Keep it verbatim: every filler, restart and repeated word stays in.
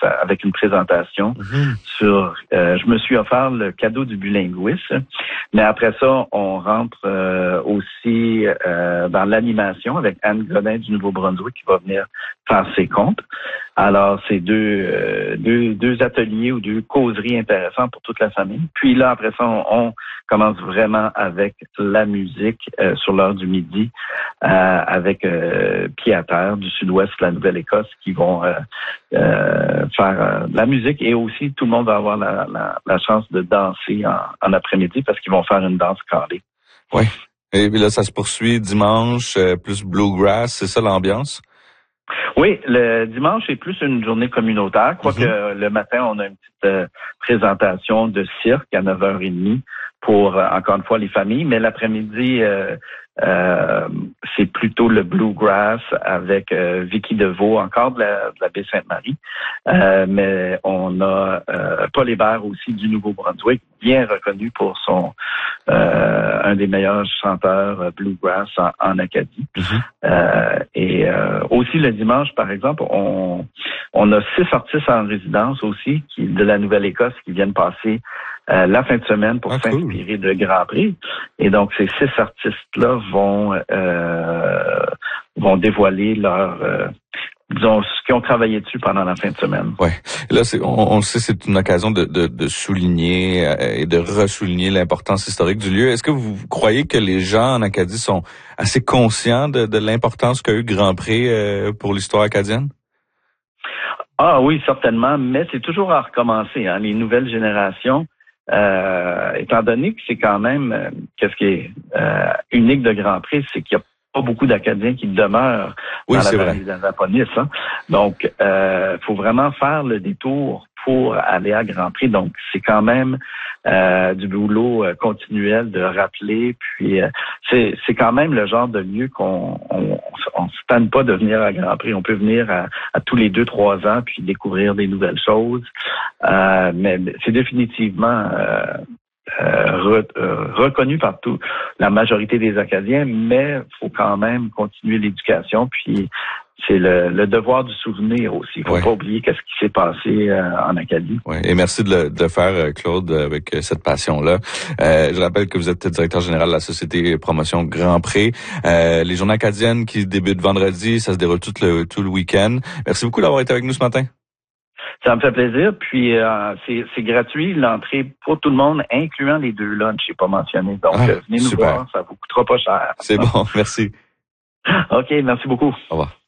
avec une présentation mm-hmm. sur... Euh, je me suis offert le cadeau du bilinguisme, mais après ça, on rentre euh, aussi euh, dans l'animation avec Anne Godin du Nouveau-Brunswick qui va venir faire ses comptes. Alors, c'est deux, euh, deux, deux ateliers ou deux causeries intéressantes pour toute la famille. Puis là, après ça, on, on commence vraiment avec la musique euh, sur l'heure du midi euh, avec euh, Pied à terre du sud-ouest de la Nouvelle-Écosse qui vont euh, euh, faire euh, la musique et aussi tout le monde va avoir la, la, la chance de danser en, en après-midi parce qu'ils vont faire une danse carrée. Oui. Et puis là, ça se poursuit dimanche, euh, plus bluegrass, c'est ça l'ambiance? Oui, le dimanche est plus une journée communautaire, quoique mm-hmm. le matin, on a une petite euh, présentation de cirque à neuf heures trente pour, euh, encore une fois, les familles, mais l'après-midi, euh, euh, c'est plutôt le bluegrass avec euh, Vicky Deveau, encore de la, de la baie Sainte-Marie, euh, mais on a euh, Paul Hébert aussi du Nouveau-Brunswick, bien reconnu pour son euh, un des meilleurs chanteurs bluegrass en, en Acadie. Mm-hmm. Euh, et euh, aussi le dimanche, par exemple, on on a six artistes en résidence aussi qui de la Nouvelle-Écosse qui viennent passer euh, la fin de semaine pour ah, s'inspirer cool. de Grand Prix. Et donc ces six artistes-là vont euh, vont dévoiler leur euh, disons, ce qu'ils ont travaillé dessus pendant la fin de semaine. Ouais. Là, c'est, on, on le sait, c'est une occasion de, de, de souligner euh, et de ressouligner l'importance historique du lieu. Est-ce que vous croyez que les gens en Acadie sont assez conscients de, de l'importance qu'a eu Grand Prix euh, pour l'histoire acadienne? Ah oui, certainement, mais c'est toujours à recommencer. Hein. Les nouvelles générations, euh, étant donné que c'est quand même, euh, qu'est-ce qui est euh, unique de Grand Prix, c'est qu'il y a pas beaucoup d'Acadiens qui demeurent oui, dans la vallée de l'Annapolis. Hein. Donc, euh, faut vraiment faire le détour pour aller à Grand Prix. Donc, c'est quand même euh, du boulot euh, continuel de rappeler. Puis, euh, c'est, c'est quand même le genre de lieu qu'on on, on se tanne pas de venir à Grand Prix. On peut venir à, à tous les deux, trois ans puis découvrir des nouvelles choses. Euh, mais c'est définitivement... Euh, Euh, re, euh, reconnu par tout, la majorité des Acadiens, mais il faut quand même continuer l'éducation, puis c'est le, le devoir du souvenir aussi. Il ne faut ouais. pas oublier qu'est-ce qui s'est passé euh, en Acadie. Ouais. Et merci de le, de le faire, Claude, avec cette passion-là. Euh, je rappelle que vous êtes directeur général de la Société Promotion Grand Prix. Euh, les journées acadiennes qui débutent vendredi, ça se déroule tout le, tout le week-end. Merci beaucoup d'avoir été avec nous ce matin. Ça me fait plaisir. Puis euh, c'est, c'est gratuit, l'entrée pour tout le monde, incluant les deux lunchs, je n'ai pas mentionné. Donc, ah, euh, venez nous super. voir, ça vous coûtera pas cher. C'est bon, merci. OK, merci beaucoup. Au revoir.